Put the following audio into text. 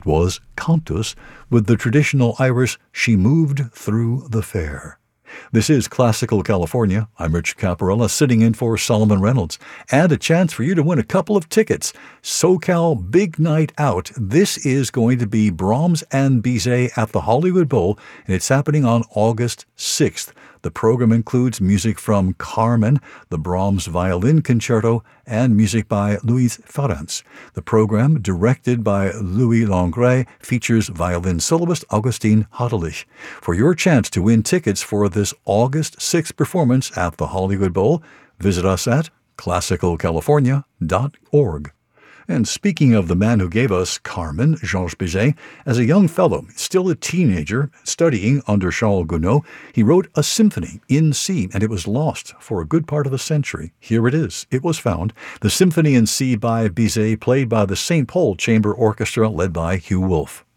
That was Cantus with the traditional Irish She Moved Through the Fair. This is Classical California. I'm Rich Caparella, sitting in for Solomon Reynolds, and a chance for you to win a couple of tickets. SoCal Big Night Out. This is going to be Brahms and Bizet at the Hollywood Bowl, and it's happening on August 6th. The program includes music from Carmen, the Brahms Violin Concerto, and music by Louis Ferrance. The program, directed by Louis Langret, features violin soloist Augustin Hartelich. For your chance to win tickets for this August 6th performance at the Hollywood Bowl, visit us at classicalcalifornia.org. And speaking of the man who gave us Carmen, Georges Bizet, as a young fellow, still a teenager, studying under Charles Gounod, he wrote a symphony in C, and it was lost for a good part of a century. Here it is. It was found. The Symphony in C by Bizet, played by the St. Paul Chamber Orchestra, led by Hugh Wolf.